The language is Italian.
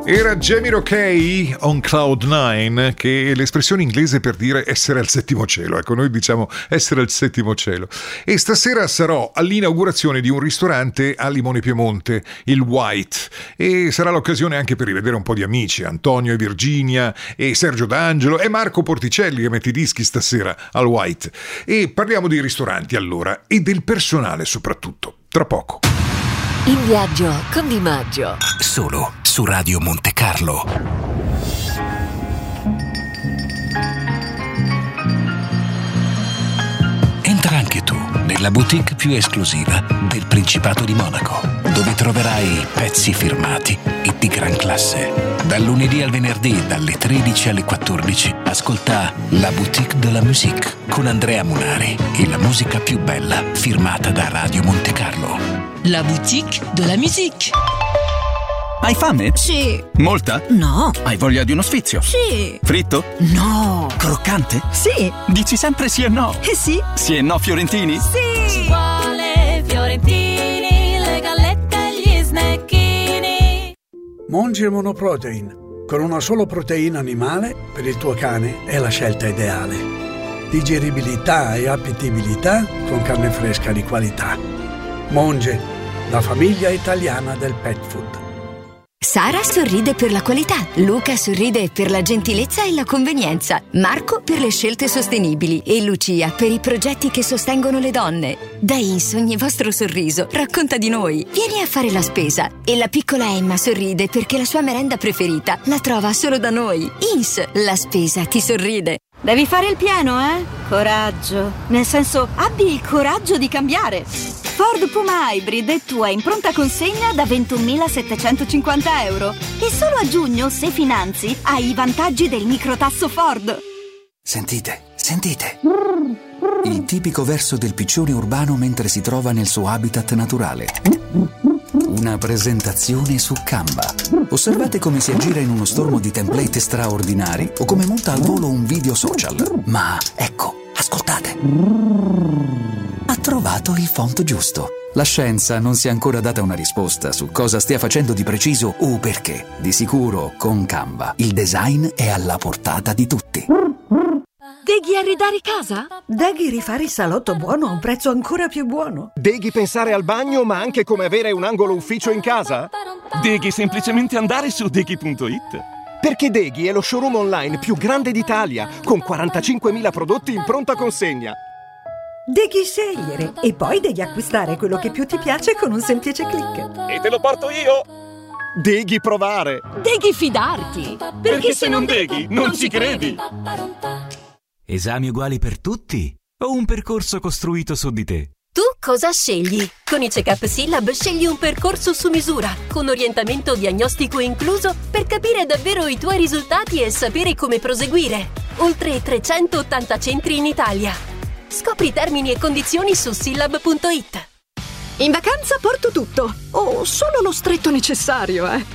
Era Jamie Rockey on Cloud 9, che è l'espressione inglese per dire essere al settimo cielo. Ecco, noi diciamo essere al settimo cielo. E stasera sarò all'inaugurazione di un ristorante a Limone Piemonte, il White, e sarà l'occasione anche per rivedere un po' di amici, Antonio e Virginia e Sergio D'Angelo e Marco Porticelli, che mette i dischi stasera al White. E parliamo dei ristoranti allora, e del personale soprattutto, tra poco. In viaggio con Di Maggio. Solo su Radio Monte Carlo. Entra anche tu nella boutique più esclusiva del Principato di Monaco, dove troverai pezzi firmati e di gran classe. Dal lunedì al venerdì, dalle 13 alle 14, ascolta La Boutique de la Musique con Andrea Munari e la musica più bella firmata da Radio Monte Carlo. La Boutique de la Musique. Hai fame? Sì. Molta? No. Hai voglia di uno sfizio? Sì. Fritto? No. Croccante? Sì. Dici sempre sì e no? Sì. Sì e no fiorentini? Sì. Ci vuole fiorentini, le gallette e gli snecchini. Monge Monoprotein. Con una sola proteina animale, per il tuo cane è la scelta ideale. Digeribilità e appetibilità con carne fresca di qualità. Monge, la famiglia italiana del pet food. Sara sorride per la qualità, Luca sorride per la gentilezza e la convenienza, Marco per le scelte sostenibili e Lucia per i progetti che sostengono le donne. Da Ins ogni vostro sorriso racconta di noi. Vieni a fare la spesa. E la piccola Emma sorride perché la sua merenda preferita la trova solo da noi. Ins, la spesa ti sorride. Devi fare il pieno, eh? Coraggio. Nel senso, abbi il coraggio di cambiare. Ford Puma Hybrid è tua in pronta consegna da 21.750 euro. E solo a giugno, se finanzi, hai i vantaggi del microtasso Ford. Sentite, sentite. Il tipico verso del piccione urbano mentre si trova nel suo habitat naturale. Una presentazione su Canva. Osservate come si aggira in uno stormo di template straordinari o come monta al volo un video social. Ma ecco, ascoltate. Ha trovato il font giusto. La scienza non si è ancora data una risposta su cosa stia facendo di preciso o perché. Di sicuro, con Canva, il design è alla portata di tutti. Deghi arredare casa? Deghi rifare il salotto buono a un prezzo ancora più buono. Deghi pensare al bagno ma anche come avere un angolo ufficio in casa? Deghi semplicemente andare su deghi.it. Perché Deghi è lo showroom online più grande d'Italia, con 45.000 prodotti in pronta consegna. Devi scegliere e poi devi acquistare quello che più ti piace con un semplice click. E te lo porto io! Deghi provare! Deghi fidarti! Perché se non deghi, non ci credi! Esami uguali per tutti o un percorso costruito su di te? Tu cosa scegli? Con i Check-up Syllab scegli un percorso su misura, con orientamento diagnostico incluso per capire davvero i tuoi risultati e sapere come proseguire. Oltre 380 centri in Italia. Scopri termini e condizioni su Syllab.it. In vacanza porto tutto, o solo lo stretto necessario,